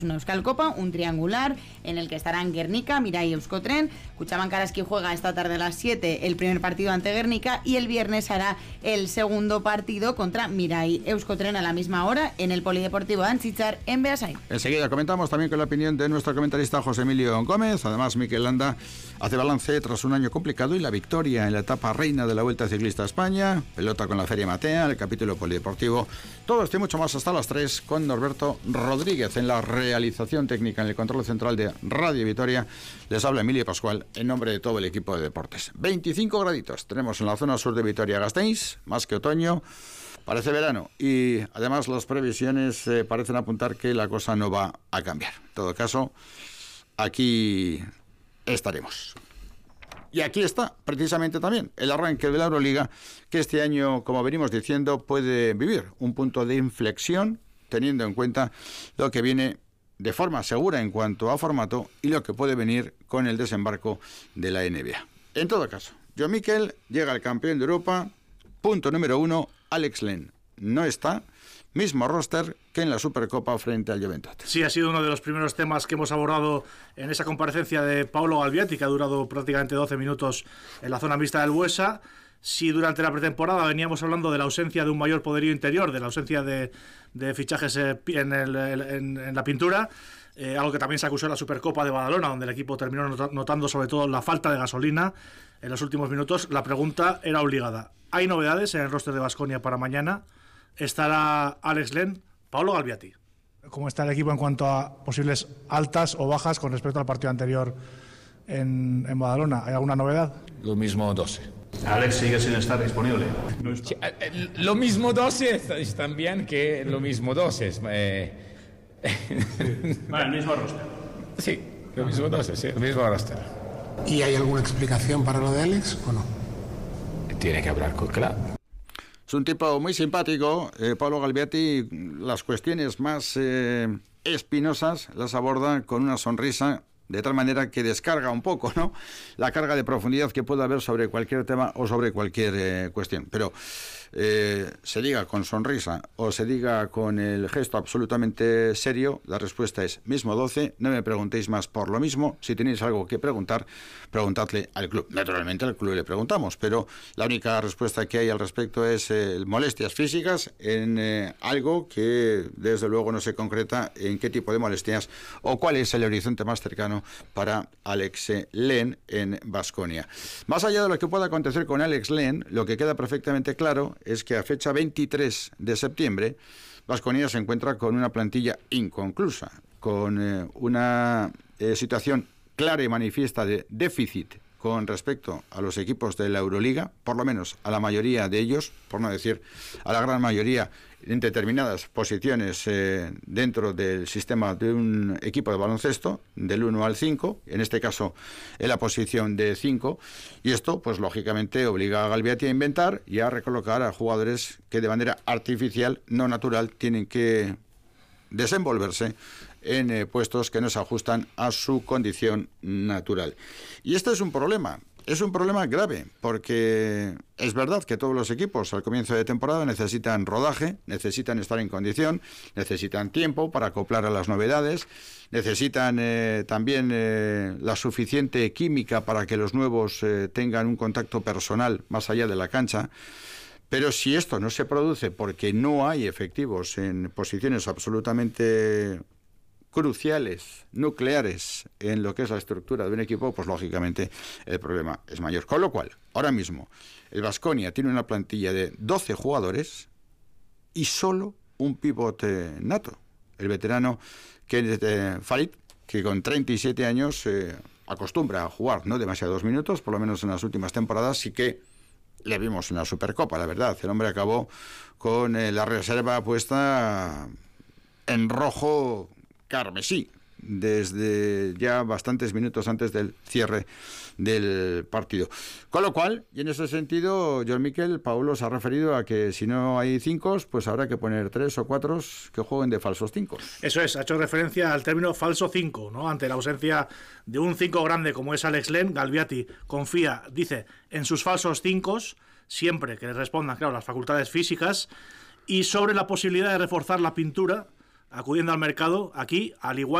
Una Euskal Copa, un triangular en el que estarán Guernica, Mirai y Euskotren. Cuchabank Araski juega esta tarde a las 7 el primer partido ante Guernica y el viernes hará el segundo partido contra Mirai Euskotren a la misma hora en el Polideportivo Antzitzar en Beasain. Enseguida comentamos también con la opinión de nuestro comentarista José Emilio Gómez. Además, Mikel Landa hace balance tras un año complicado y la victoria en la etapa reina de la Vuelta Ciclista a España, pelota con la Feria Matea, el capítulo polideportivo. Todo esto y mucho más hasta las 3 con Norberto Rodríguez en la realización técnica, en el control central de Radio Vitoria. Les habla Emilio Pascual en nombre de todo el equipo de deportes. 25 graditos tenemos en la zona sur de Vitoria-Gasteiz, más que otoño, parece verano, y además las previsiones parecen apuntar que la cosa no va a cambiar. En todo caso, aquí estaremos. Y aquí está, precisamente también, el arranque de la Euroliga, que este año, como venimos diciendo, puede vivir un punto de inflexión, teniendo en cuenta lo que viene de forma segura en cuanto a formato y lo que puede venir con el desembarco de la NBA. En todo caso, John Mikel llega el campeón de Europa, punto número 1, Alex Len no está, mismo roster que en la Supercopa frente al Juventud. Sí, ha sido uno de los primeros temas que hemos abordado en esa comparecencia de Paolo Galbiati, que ha durado prácticamente 12 minutos en la zona mixta del Buesa. Si durante la pretemporada veníamos hablando de la ausencia de un mayor poderío interior, de la ausencia de fichajes en la pintura, algo que también se acusó en la Supercopa de Badalona, donde el equipo terminó notando sobre todo la falta de gasolina en los últimos minutos, la pregunta era obligada. ¿Hay novedades en el roster de Baskonia para mañana? ¿Estará Alex Len? Paolo Galbiati. ¿Cómo está el equipo en cuanto a posibles altas o bajas con respecto al partido anterior en Badalona? ¿Hay alguna novedad? Lo mismo 12. Alex sigue sin estar disponible. Lo mismo 12 están bien que lo mismo 12. Vale, el mismo roster. Sí, lo mismo 12, sí, el mismo roster. ¿Y hay alguna explicación para lo de Alex o no? Tiene que hablar con Club. Es un tipo muy simpático, Paolo Galbiati. Las cuestiones más espinosas las aborda con una sonrisa, de tal manera que descarga un poco, ¿no?, la carga de profundidad que pueda haber sobre cualquier tema o sobre cualquier cuestión. Pero se diga con sonrisa o se diga con el gesto absolutamente serio, la respuesta es mismo 12, no me preguntéis más por lo mismo. Si tenéis algo que preguntar, preguntadle al club. Naturalmente al club le preguntamos, pero la única respuesta que hay al respecto es molestias físicas en algo que desde luego no se concreta en qué tipo de molestias o cuál es el horizonte más cercano para Alex Len en Baskonia. Más allá de lo que pueda acontecer con Alex Len, lo que queda perfectamente claro es que a fecha 23 de septiembre Baskonia se encuentra con una plantilla inconclusa, con una situación clara y manifiesta de déficit con respecto a los equipos de la Euroliga, por lo menos a la mayoría de ellos, por no decir a la gran mayoría, en determinadas posiciones dentro del sistema de un equipo de baloncesto, del 1 al 5, en este caso en la posición de 5, y esto pues lógicamente obliga a Galbiati a inventar y a recolocar a jugadores que de manera artificial, no natural, tienen que desenvolverse en puestos que no se ajustan a su condición natural. Y este es un problema grave, porque es verdad que todos los equipos al comienzo de temporada necesitan rodaje, necesitan estar en condición, necesitan tiempo para acoplar a las novedades, necesitan también la suficiente química para que los nuevos tengan un contacto personal más allá de la cancha. Pero si esto no se produce porque no hay efectivos en posiciones absolutamente cruciales, nucleares en lo que es la estructura de un equipo, pues lógicamente el problema es mayor. Con lo cual, ahora mismo, el Baskonia tiene una plantilla de 12 jugadores y solo un pivote nato, el veterano Farid, que con 37 años acostumbra a jugar no demasiados minutos, por lo menos en las últimas temporadas, sí que le vimos en la Supercopa, la verdad. El hombre acabó con la reserva puesta en rojo carmesí desde ya bastantes minutos antes del cierre del partido. Con lo cual, y en ese sentido, John Mikel, Paulo se ha referido a que si no hay 5, pues habrá que poner 3 o 4 que jueguen de falsos 5. Eso es, ha hecho referencia al término falso 5, ¿no? Ante la ausencia de un 5 grande como es Alex Len, Galbiati confía, dice, en sus falsos 5, siempre que le respondan, claro, las facultades físicas, y sobre la posibilidad de reforzar la pintura acudiendo al mercado aquí, al igual